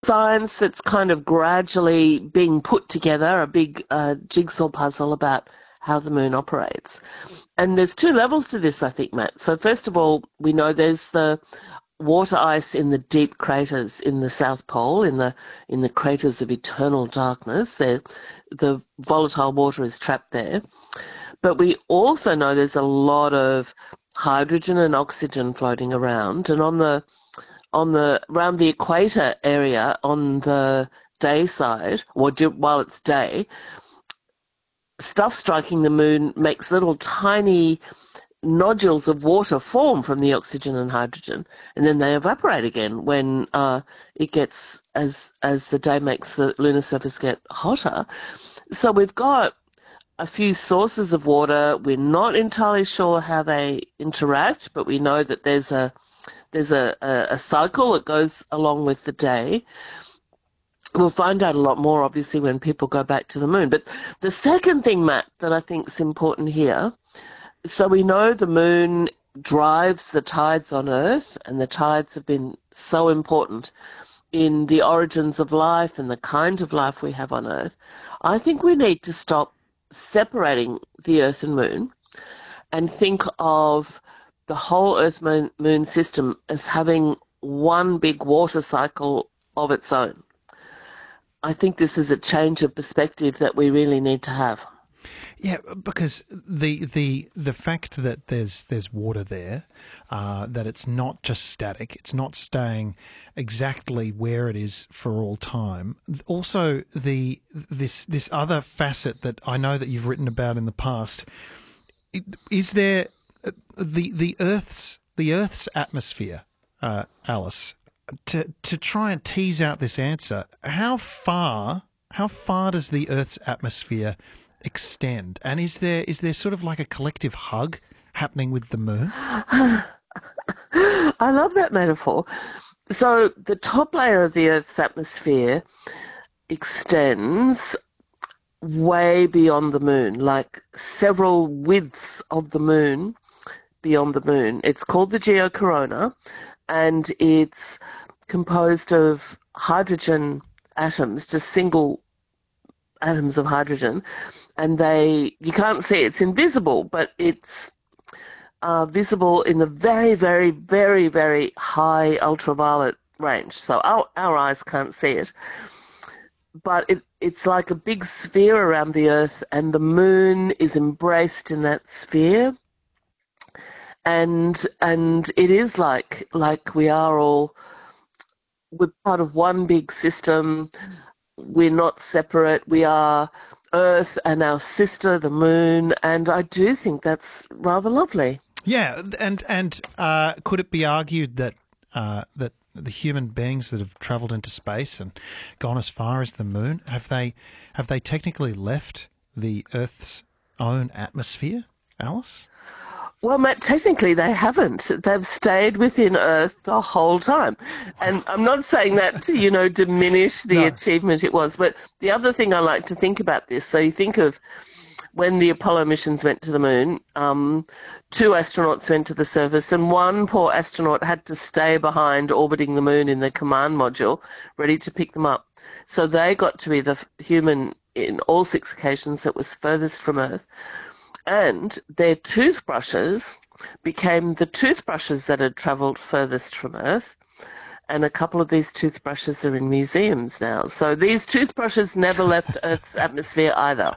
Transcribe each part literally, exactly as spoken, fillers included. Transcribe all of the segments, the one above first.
science that's kind of gradually being put together, a big uh, jigsaw puzzle about how the moon operates. And there's two levels to this, I think, Matt. So first of all, we know there's the water ice in the deep craters in the South Pole, in the in the craters of eternal darkness. There, the volatile water is trapped there. But we also know there's a lot of hydrogen and oxygen floating around, and on the on the around the equator area on the day side, or while it's day, stuff striking the moon makes little tiny nodules of water form from the oxygen and hydrogen, and then they evaporate again when uh, it gets as as the day makes the lunar surface get hotter. So we've got a few sources of water. We're not entirely sure how they interact, but we know that there's a there's a, a, a cycle that goes along with the day. We'll find out a lot more, obviously, when people go back to the moon. But the second thing, Matt, that I think is important here, so we know the moon drives the tides on Earth, and the tides have been so important in the origins of life and the kind of life we have on Earth. I think we need to stop separating the Earth and Moon and think of the whole Earth moon, moon system as having one big water cycle of its own. I think this is a change of perspective that we really need to have. Yeah, because the the the fact that there's there's water there, uh, that it's not just static, it's not staying exactly where it is for all time. Also, the this this other facet that I know that you've written about in the past, is there the the Earth's the Earth's atmosphere, uh, Alice. To to try and tease out this answer, how far how far does the Earth's atmosphere extend, and is there is there sort of like a collective hug happening with the moon? I love that metaphor. So the top layer of the Earth's atmosphere extends way beyond the moon, like several widths of the moon beyond the moon. It's called the geocorona, and it's composed of hydrogen atoms, just single atoms of hydrogen, and they you can't see it. It's invisible, but it's uh, visible in the very, very, very, very high ultraviolet range. So our, our eyes can't see it, but it, it's like a big sphere around the Earth, and the moon is embraced in that sphere. And and it is like like we are all we're part of one big system. We're not separate. We are Earth and our sister, the moon, and I do think that's rather lovely. Yeah, and and uh, could it be argued that uh, that the human beings that have travelled into space and gone as far as the moon, have they have they technically left the Earth's own atmosphere, Alice? Well, Matt, technically they haven't. They've stayed within Earth the whole time. And I'm not saying that to, you know, diminish the No. achievement it was. But the other thing I like to think about this, so you think of when the Apollo missions went to the moon, um, two astronauts went to the surface, and one poor astronaut had to stay behind orbiting the moon in the command module, ready to pick them up. So they got to be the human in all six occasions that was furthest from Earth. And their toothbrushes became the toothbrushes that had travelled furthest from Earth. And a couple of these toothbrushes are in museums now. So these toothbrushes never left Earth's atmosphere either.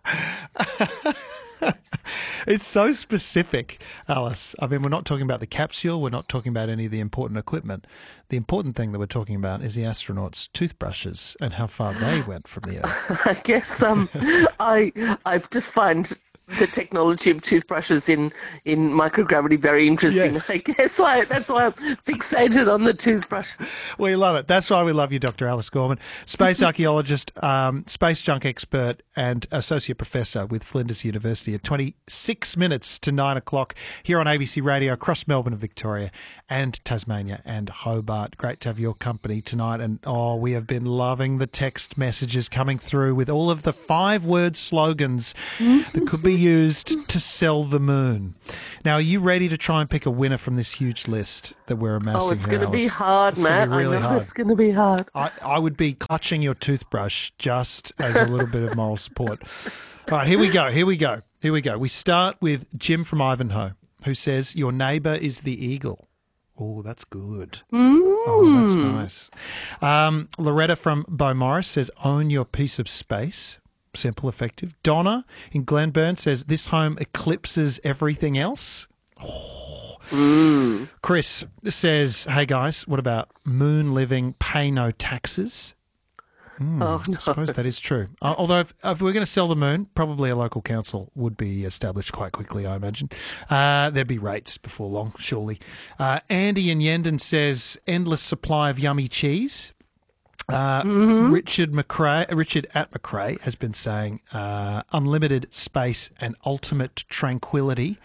It's so specific, Alice. I mean, we're not talking about the capsule. We're not talking about any of the important equipment. The important thing that we're talking about is the astronauts' toothbrushes and how far they went from the Earth. I guess um, I I just find the technology of toothbrushes in, in microgravity very interesting. Yes. I guess why, that's why I'm fixated on the toothbrush. We love it. That's why we love you, Doctor Alice Gorman, space archaeologist, um, space junk expert and associate professor with Flinders University at twenty-six minutes to nine o'clock here on A B C Radio across Melbourne and Victoria and Tasmania and Hobart. Great to have your company tonight. And, oh, we have been loving the text messages coming through with all of the five-word slogans that could be be used to sell the moon? Now, are you ready to try and pick a winner from this huge list that we're amassing? Oh, it's here, going to be Alice? hard, it's Matt. Be really I know hard. it's going to be hard. I, I would be clutching your toothbrush just as a little bit of moral support. All right, here we go. Here we go. Here we go. We start with Jim from Ivanhoe, who says, your neighbour is the eagle. Oh, that's good. Mm. Oh, that's nice. Um, Loretta from Beaumaris says, own your piece of space. Simple, effective. Donna in Glenburn says, this home eclipses everything else. Oh. Mm. Chris says, hey guys, what about moon living, pay no taxes? Mm, oh, no. I suppose that is true. Uh, although if, if we're going to sell the moon, probably a local council would be established quite quickly, I imagine. Uh, there'd be rates before long, surely. Uh, Andy in Yendon says, endless supply of yummy cheese. Uh, mm-hmm. Richard McRae, Richard at McRae has been saying uh, unlimited space and ultimate tranquility.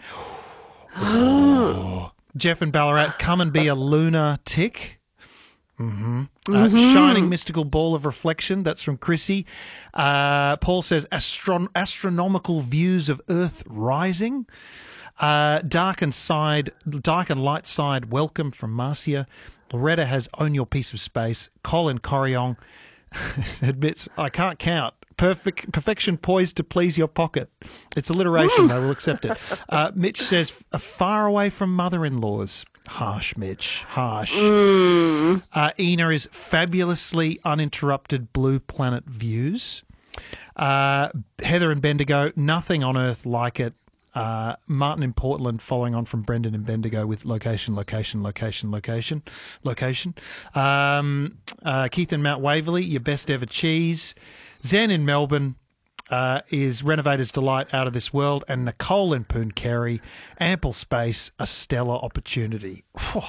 Oh. Jeff and Ballarat, come and be a lunar tick. Mm-hmm. Uh, mm-hmm. Shining mystical ball of reflection. That's from Chrissy. Uh, Paul says astron- astronomical views of Earth rising. Uh, dark and side, dark and light side. Welcome from Marcia. Loretta has own your piece of space. Colin Corriong admits I can't count. Perfect perfection poised to please your pocket. It's alliteration. They will accept it. Uh, Mitch says far away from mother-in-laws. Harsh, Mitch. Harsh. Mm. Uh, Ina is fabulously uninterrupted blue planet views. Uh, Heather and Bendigo, nothing on earth like it. Uh, Martin in Portland, following on from Brendan in Bendigo with location, location, location, location, location. Um, uh, Keith in Mount Waverley, your best ever cheese. Zen in Melbourne uh, is Renovator's Delight, out of this world. And Nicole in Pooncarie, ample space, a stellar opportunity. Whew.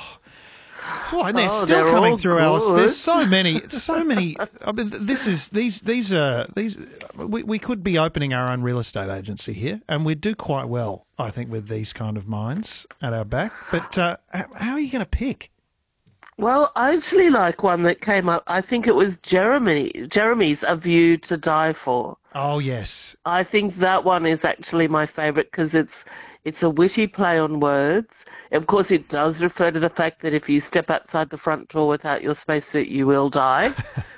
Oh, and they're oh, still they're coming all through, good. Alice. There's so many, so many. I mean, this is these these are these. We we could be opening our own real estate agency here, and we'd do quite well, I think, with these kind of minds at our back. But uh, how are you going to pick? Well, I actually like one that came up. I think it was Jeremy. Jeremy's A View to Die For. Oh yes, I think that one is actually my favourite because it's it's a witty play on words. Of course, it does refer to the fact that if you step outside the front door without your spacesuit, you will die.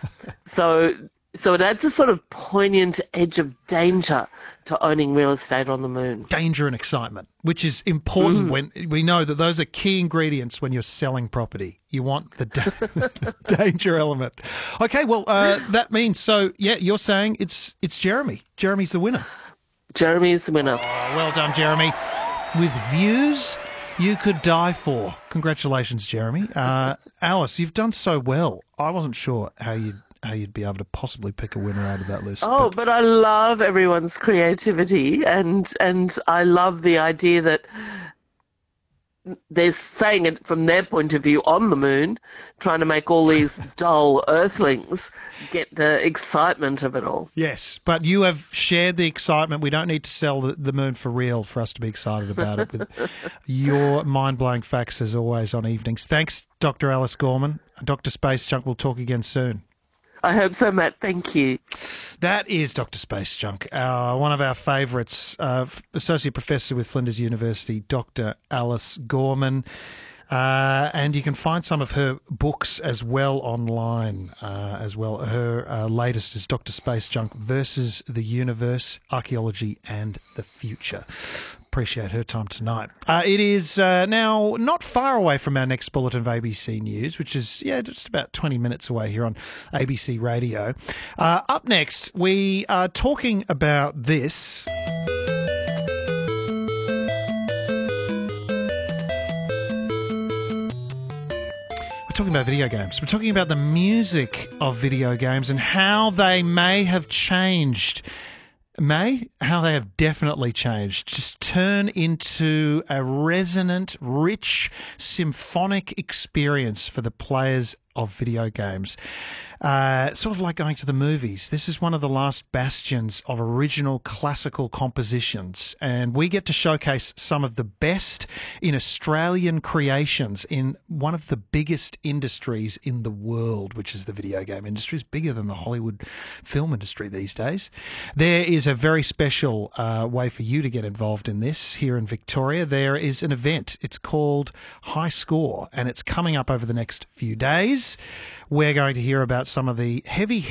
so, so it adds a sort of poignant edge of danger to owning real estate on the moon. Danger and excitement, which is important Mm. when we know that those are key ingredients when you're selling property. You want the da- danger element. Okay, well, uh, that means, so, yeah, you're saying it's it's Jeremy. Jeremy's the winner. Jeremy's the winner. Oh, well done, Jeremy. With views you could die for. Congratulations, Jeremy. Uh, Alice, you've done so well. I wasn't sure how you'd how you'd be able to possibly pick a winner out of that list. Oh, but, but I love everyone's creativity, and and I love the idea that they're saying it from their point of view on the moon, trying to make all these dull earthlings get the excitement of it all. yes, but you have shared the excitement. We don't need to sell the, the moon for real for us to be excited about it. With your mind-blowing facts, as always, on evenings. Thanks, Doctor Alice Gorman. Doctor Space Junk, we'll talk again soon. I hope so, Matt. Thank you. That is Doctor Space Junk, uh, one of our favourites, uh, Associate Professor with Flinders University, Doctor Alice Gorman. Uh, and you can find some of her books as well online uh, as well. Her uh, latest is Doctor Space Junk versus the Universe, Archaeology and the Future. Appreciate her time tonight. Uh, it is uh, now not far away from our next bulletin of A B C News, which is, yeah, just about twenty minutes away here on A B C Radio. Uh, up next, we are talking about this. We're talking about video games. We're talking about the music of video games and how they may have changed. May, how they have definitely changed. Just turn into a resonant, rich, symphonic experience for the players of video games. Uh, sort of like going to the movies. This is one of the last bastions of original classical compositions, and we get to showcase some of the best in Australian creations in one of the biggest industries in the world, which is the video game industry. It's bigger than the Hollywood film industry these days. There is a very special uh, way for you to get involved in this here in Victoria. There is an event. It's called High Score, and it's coming up over the next few days. We're going to hear about some of the heavy